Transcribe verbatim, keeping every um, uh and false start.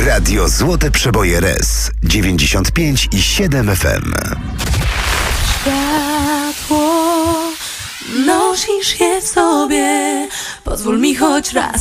Radio Złote Przeboje R E S dziewięćdziesiąt pięć i siedem F M. Światło, nosisz je w sobie. Pozwól mi choć raz